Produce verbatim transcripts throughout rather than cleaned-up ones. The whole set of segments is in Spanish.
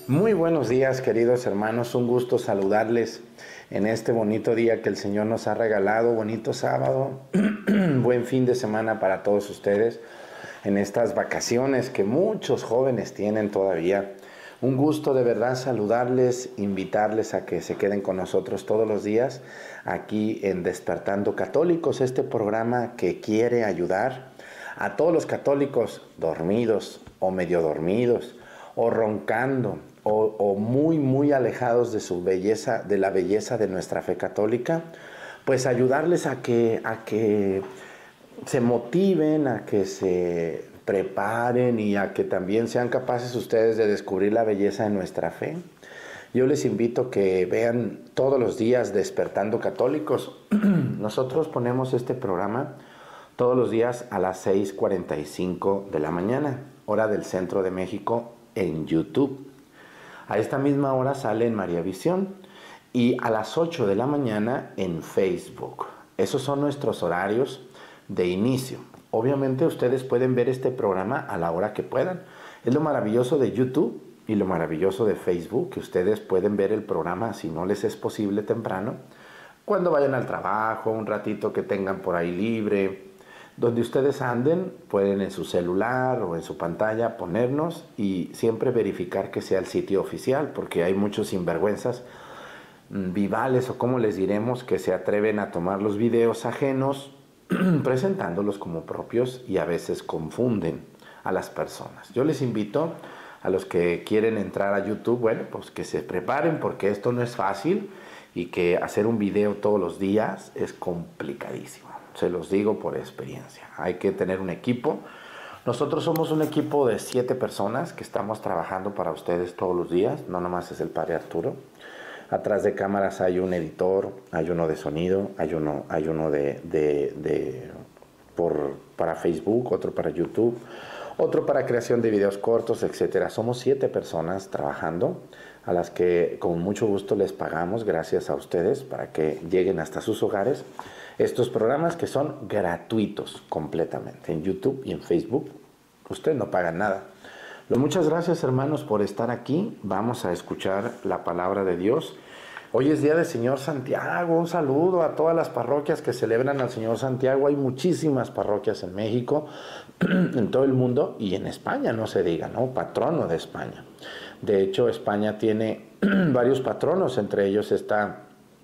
Muy buenos días, queridos hermanos, un gusto saludarles en este bonito día que el Señor nos ha regalado, bonito sábado, buen fin de semana para todos ustedes, en estas vacaciones que muchos jóvenes tienen todavía. Un gusto de verdad saludarles, invitarles a que se queden con nosotros todos los días aquí en Despertando Católicos, este programa que quiere ayudar a todos los católicos dormidos o medio dormidos o roncando o, o muy muy alejados de su belleza, de la belleza de nuestra fe católica, pues ayudarles a que, a que se motiven, a que se preparen y a que también sean capaces ustedes de descubrir la belleza de nuestra fe. Yo les invito a que vean todos los días Despertando Católicos. Nosotros ponemos este programa todos los días a las seis cuarenta y cinco de la mañana, hora del centro de México, en YouTube. A esta misma hora sale en María Visión y a las ocho de la mañana en Facebook. Esos son nuestros horarios de inicio. Obviamente ustedes pueden ver este programa a la hora que puedan. Es lo maravilloso de YouTube y lo maravilloso de Facebook, que ustedes pueden ver el programa, si no les es posible temprano, cuando vayan al trabajo, un ratito que tengan por ahí libre. Donde ustedes anden, pueden en su celular o en su pantalla ponernos y siempre verificar que sea el sitio oficial, porque hay muchos sinvergüenzas vivales o como les diremos, que se atreven a tomar los videos ajenos presentándolos como propios y a veces confunden a las personas. Yo les invito a los que quieren entrar a YouTube, bueno, pues que se preparen porque esto no es fácil y que hacer un video todos los días es complicadísimo. Se los digo por experiencia. Hay que tener un equipo. Nosotros somos un equipo de siete personas que estamos trabajando para ustedes todos los días. No nomás es el Padre Arturo. Atrás de cámaras hay un editor, hay uno de sonido, hay uno, hay uno de, de, de por, para Facebook, otro para YouTube, otro para creación de videos cortos, etcétera. Somos siete personas trabajando, a las que con mucho gusto les pagamos, gracias a ustedes, para que lleguen hasta sus hogares estos programas que son gratuitos completamente en YouTube y en Facebook. Ustedes no pagan nada. Muchas gracias, hermanos, por estar aquí. Vamos a escuchar la palabra de Dios. Hoy es día del Señor Santiago. Un saludo a todas las parroquias que celebran al Señor Santiago. Hay muchísimas parroquias en México, en todo el mundo y en España, no se diga, ¿no? Patrono de España. De hecho, España tiene varios patronos. Entre ellos está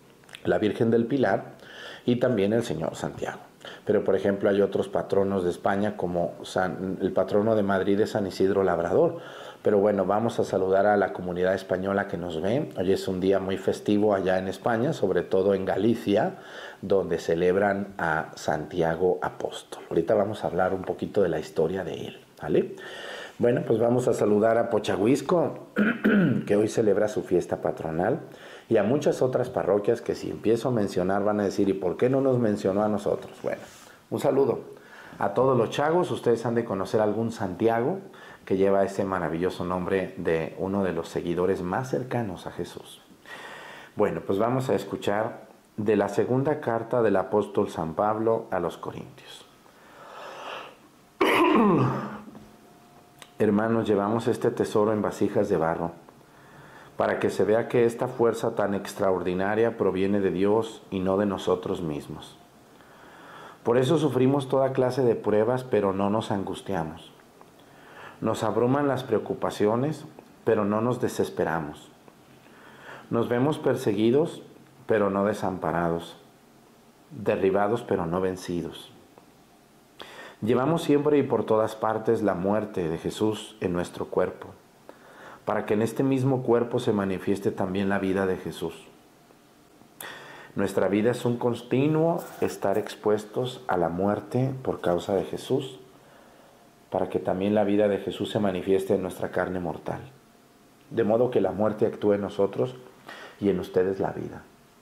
la Virgen del Pilar y también el Señor Santiago. Pero, por ejemplo, hay otros patronos de España, como San, el patrono de Madrid es San Isidro Labrador. Pero bueno, vamos a saludar a la comunidad española que nos ve. Hoy es un día muy festivo allá en España, sobre todo en Galicia, donde celebran a Santiago Apóstol. Ahorita vamos a hablar un poquito de la historia de él, ¿vale? Bueno, pues vamos a saludar a Pochahuisco, que hoy celebra su fiesta patronal, y a muchas otras parroquias que si empiezo a mencionar van a decir, ¿y por qué no nos mencionó a nosotros? Bueno, un saludo a todos los chagos. Ustedes han de conocer algún Santiago que lleva ese maravilloso nombre de uno de los seguidores más cercanos a Jesús. Bueno, pues vamos a escuchar de la segunda carta del apóstol San Pablo a los Corintios. Hermanos, llevamos este tesoro en vasijas de barro, para que se vea que esta fuerza tan extraordinaria proviene de Dios y no de nosotros mismos. Por eso sufrimos toda clase de pruebas, pero no nos angustiamos. Nos abruman las preocupaciones, pero no nos desesperamos. Nos vemos perseguidos, pero no desamparados. Derribados, pero no vencidos. Llevamos siempre y por todas partes la muerte de Jesús en nuestro cuerpo, para que en este mismo cuerpo se manifieste también la vida de Jesús. Nuestra vida es un continuo estar expuestos a la muerte por causa de Jesús, para que también la vida de Jesús se manifieste en nuestra carne mortal, de modo que la muerte actúe en nosotros y en ustedes la vida.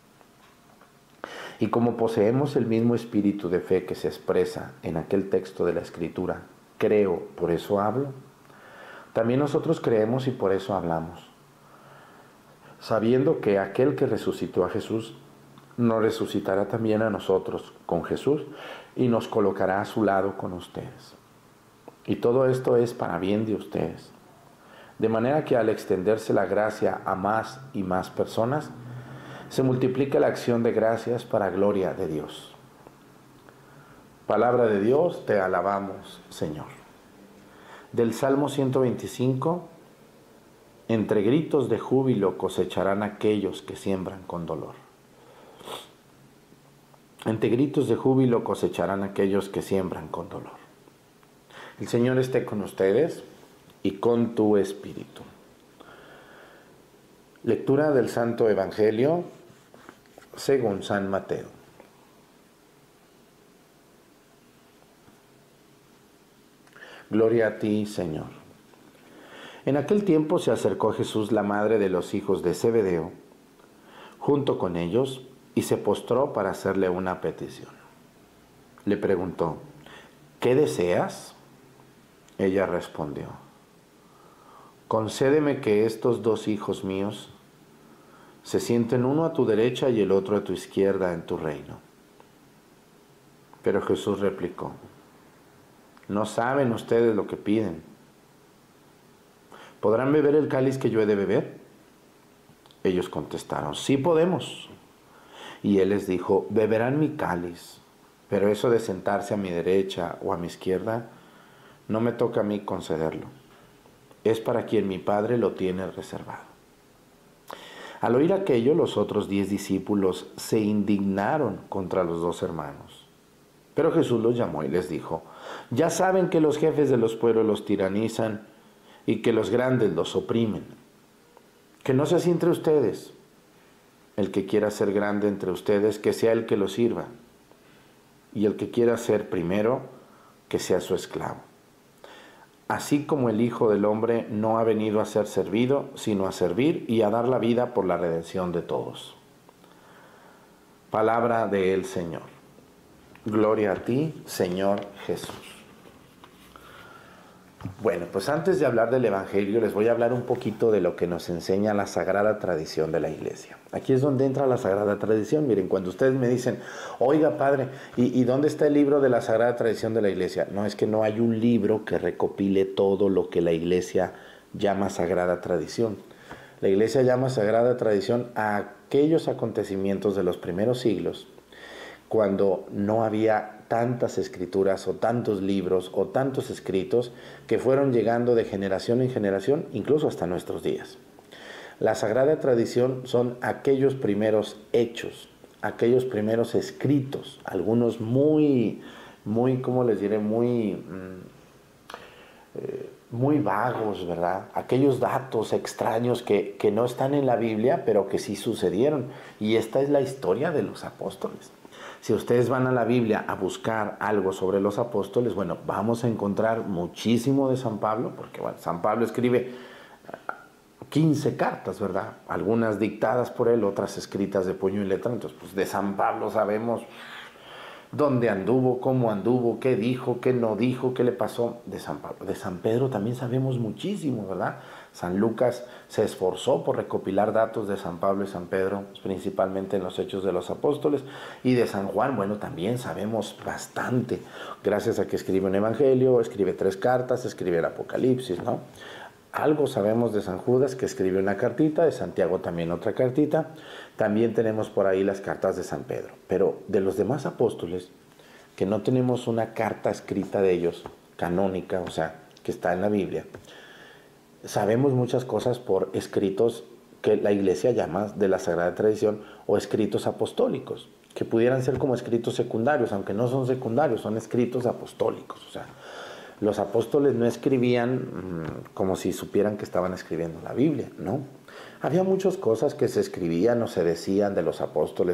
Y como poseemos el mismo espíritu de fe que se expresa en aquel texto de la Escritura, creo, por eso hablo, también nosotros creemos y por eso hablamos, sabiendo que aquel que resucitó a Jesús nos resucitará también a nosotros con Jesús y nos colocará a su lado con ustedes. Y todo esto es para bien de ustedes, de manera que al extenderse la gracia a más y más personas, se multiplica la acción de gracias para gloria de Dios. Palabra de Dios, te alabamos, Señor. Del Salmo ciento veinticinco, entre gritos de júbilo cosecharán aquellos que siembran con dolor. Entre gritos de júbilo cosecharán aquellos que siembran con dolor. El Señor esté con ustedes y con tu espíritu. Lectura del Santo Evangelio según San Mateo. Gloria a ti, Señor. En aquel tiempo se acercó Jesús, la madre de los hijos de Zebedeo, junto con ellos, y se postró para hacerle una petición. Le preguntó, ¿qué deseas? Ella respondió, concédeme que estos dos hijos míos se sienten uno a tu derecha y el otro a tu izquierda en tu reino. Pero Jesús replicó, no saben ustedes lo que piden. ¿Podrán beber el cáliz que yo he de beber? Ellos contestaron, sí podemos. Y él les dijo, beberán mi cáliz, pero eso de sentarse a mi derecha o a mi izquierda, no me toca a mí concederlo. Es para quien mi Padre lo tiene reservado. Al oír aquello, los otros diez discípulos se indignaron contra los dos hermanos. Pero Jesús los llamó y les dijo, ya saben que los jefes de los pueblos los tiranizan y que los grandes los oprimen. Que no sea así entre ustedes. El que quiera ser grande entre ustedes, que sea el que lo sirva. Y el que quiera ser primero, que sea su esclavo. Así como el Hijo del Hombre no ha venido a ser servido, sino a servir y a dar la vida por la redención de todos. Palabra del Señor. Gloria a ti, Señor Jesús. Bueno, pues antes de hablar del Evangelio, les voy a hablar un poquito de lo que nos enseña la Sagrada Tradición de la Iglesia. Aquí es donde entra la Sagrada Tradición. Miren, cuando ustedes me dicen, oiga, padre, ¿y, ¿y dónde está el libro de la Sagrada Tradición de la Iglesia? No, es que no hay un libro que recopile todo lo que la Iglesia llama Sagrada Tradición. La Iglesia llama Sagrada Tradición a aquellos acontecimientos de los primeros siglos, cuando no había tantas escrituras o tantos libros o tantos escritos que fueron llegando de generación en generación, incluso hasta nuestros días. La Sagrada Tradición son aquellos primeros hechos, aquellos primeros escritos, algunos muy, muy, ¿cómo les diré? Muy, eh, muy vagos, ¿verdad? Aquellos datos extraños que, que no están en la Biblia, pero que sí sucedieron. Y esta es la historia de los apóstoles. Si ustedes van a la Biblia a buscar algo sobre los apóstoles, bueno, vamos a encontrar muchísimo de San Pablo, porque bueno, San Pablo escribe quince cartas, ¿verdad? Algunas dictadas por él, otras escritas de puño y letra. Entonces, pues de San Pablo sabemos dónde anduvo, cómo anduvo, qué dijo, qué no dijo, qué le pasó. De San Pablo. De San Pedro también sabemos muchísimo, ¿verdad? San Lucas se esforzó por recopilar datos de San Pablo y San Pedro, principalmente en los Hechos de los Apóstoles. Y de San Juan, bueno, también sabemos bastante, gracias a que escribe un evangelio, escribe tres cartas, escribe el Apocalipsis, ¿no? Algo sabemos de San Judas, que escribe una cartita, de Santiago también otra cartita. También tenemos por ahí las cartas de San Pedro. Pero de los demás apóstoles, que no tenemos una carta escrita de ellos, canónica, o sea, que está en la Biblia, sabemos muchas cosas por escritos que la Iglesia llama de la Sagrada Tradición o escritos apostólicos, que pudieran ser como escritos secundarios, aunque no son secundarios, son escritos apostólicos. O sea, los apóstoles no escribían mmm, como si supieran que estaban escribiendo la Biblia, ¿no? Había muchas cosas que se escribían o se decían de los apóstoles